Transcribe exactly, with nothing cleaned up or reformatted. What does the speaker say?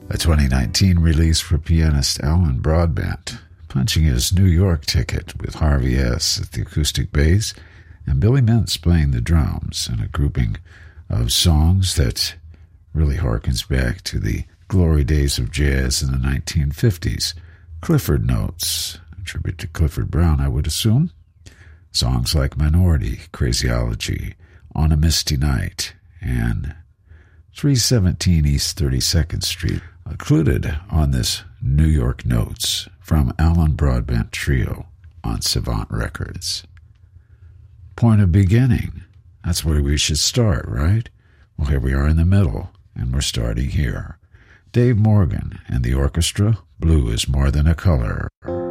a twenty nineteen release for pianist Alan Broadbent, punching his New York ticket with Harvey S. at the acoustic bass and Billy Mintz playing the drums in a grouping of songs that really harkens back to the glory days of jazz in the nineteen fifties. Clifford Notes, a tribute to Clifford Brown, I would assume. Songs like Minority, Crazyology, On a Misty Night, and three seventeen East thirty-second Street, included on this New York Notes from Alan Broadbent Trio on Savant Records. Point of beginning. That's where we should start, right? Well, here we are in the middle, and we're starting here. Dave Morgan and the orchestra, Blue is More Than a Color.